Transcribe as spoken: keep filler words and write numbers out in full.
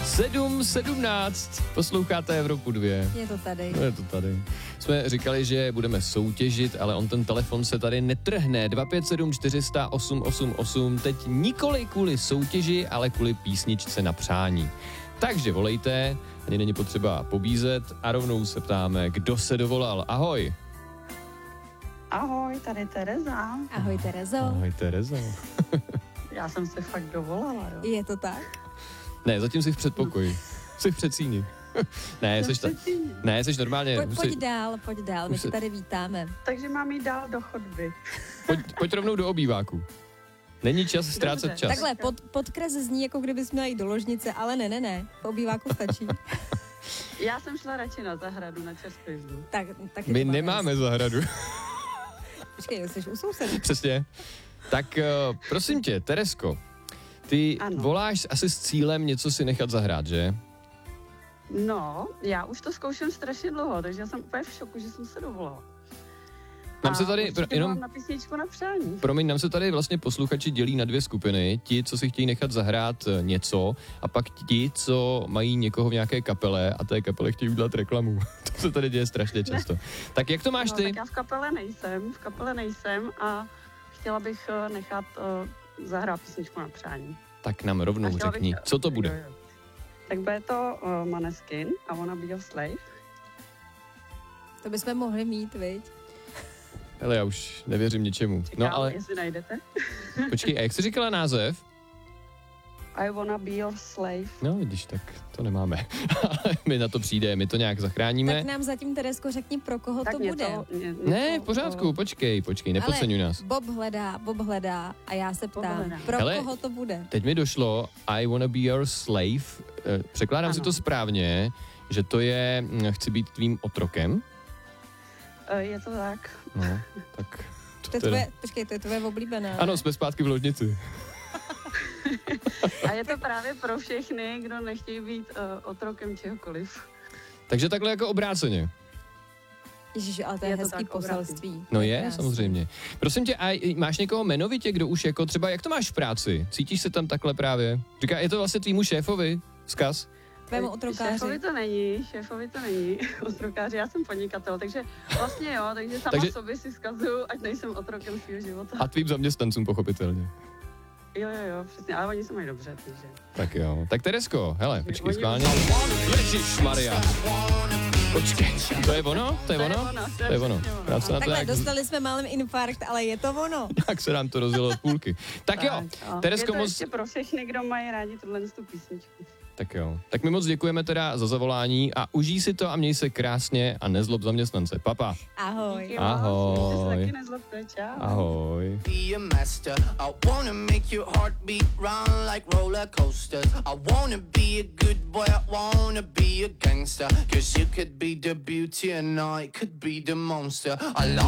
sedm sedmnáct, posloucháte Evropu dvě. Je to tady. No je to tady. Jsme říkali, že budeme soutěžit, ale on ten telefon se tady netrhne. dva pět sedm čtyři sta osm osm osm, teď nikoli kvůli soutěži, ale kvůli písničce na přání. Takže volejte, ani není potřeba pobízet a rovnou se ptáme, kdo se dovolal. Ahoj. Ahoj, tady Tereza. Ahoj Terezo. Ahoj Terezo. Já jsem se fakt dovolala, jo. Je to tak? Ne, zatím jsi v předpokoji. Jsi v předsíni. ne, jsi ta... ne, jsi normálně. Pojď, pojď jsi... dál, pojď dál, my se... tě tady vítáme. Takže mám jít dál do chodby. Pojď, pojď rovnou do obýváku. Není čas ztrácet čas. Takhle, pod, podkres zní, jako kdybys měla jít do ložnice, ale ne, ne, ne, v obýváku stačí. Já jsem šla radši na zahradu, na čerstvězdu. Tak, tak My nemáme zahradu. Počkej, jsi u sousedů. Přesně. Tak uh, prosím tě, Teresko, ty ano. voláš asi s cílem něco si nechat zahrát, že? No, já už to zkouším strašně dlouho, takže já jsem úplně v šoku, že jsem se dovolala. Nám se tady, pro, jenom, na písničku na přání. Promiň, nám se tady vlastně posluchači dělí na dvě skupiny. Ti, co si chtějí nechat zahrát něco, a pak ti, co mají někoho v nějaké kapele a té kapele chtějí udělat reklamu. To se tady děje strašně často. Ne. Tak jak to máš no, ty? Tak já v kapele nejsem, v kapele nejsem a chtěla bych nechat uh, zahrát písničku na přání. Tak nám rovnou řekni, bych, co to bude? Jo, jo. Tak bude to uh, Maneskin, I Wanna Be Your Slave. To bychom mohli mít, viď? Hele, já už nevěřím ničemu. Čekám, no ale... jestli najdete. Počkej, a jak jsi říkala název? I Wanna Be Your Slave. No, vidíš, tak to nemáme. My na to přijde, my to nějak zachráníme. Tak nám zatím, Teresko, řekni, pro koho tak to něco, bude. Ně, něco, ne, v pořádku, počkej, počkej, nepodceňuj nás. Bob hledá, Bob hledá a já se ptám, pro Hele, koho to bude? Teď mi došlo I Wanna Be Your Slave, překládám ano. si to správně, že to je chci být tvým otrokem. Je to tak. No, tak... To, to je tvoje, počkej, to je tvoje oblíbená. Ano, jsme zpátky v ložnici. A je to právě pro všechny, kdo nechtějí být uh, otrokem čehokoliv. Takže takhle jako obráceně. Ježiš, ale to je, je hezký to poselství. Obráceně. No je, krásný. Samozřejmě. Prosím tě, a máš někoho jmenovitě, kdo už jako třeba, jak to máš v práci? Cítíš se tam takhle právě? Říká, je to vlastně tvýmu šéfovi vzkaz? Tvému otrokáři. Šéfovi to není, šéfovi to není, otrokáři, já jsem podnikatel, takže vlastně jo, takže sama takže... sobě si vzkazuju, ať nejsem otrokem svého života. A tvým zaměstnancům pochopitelně. Jo, jo, jo, přesně, ale oni se mají dobře, takže. Tak jo, tak Teresko, hele, počkej, schválně. Ježišmarja. Počkej, to je ono? To je ono? To je ono. Takhle, dostali jsme málem infarkt, ale je to ono. Tak se nám to rozjelo od půlky. Tak, tak jo, Teresko, je to moc... ještě pro všechny, kdo mají rádi tuhle tu písničku. Tak jo. Tak my moc děkujeme teda za zavolání a užij si to a měj se krásně a nezlob zaměstnance. Papa. Ahoj. Díky Ahoj. Taky nezlobte, čau. Ahoj. I